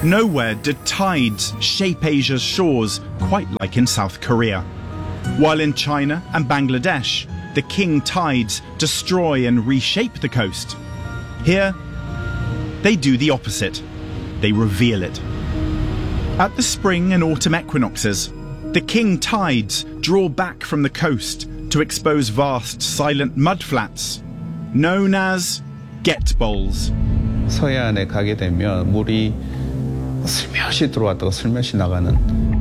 Nowhere did tides shape Asia's shores quite like in South Korea. While in China and Bangladesh, the king tides destroy and reshape the coast. Here, they do the opposite. They reveal it. At the spring and autumn equinoxes, the king tides draw back from the coast to expose vast silent mudflats, known as get bowls. 서해안에 가게 되면 물이 슬며시 들어왔다가 슬며시 나가는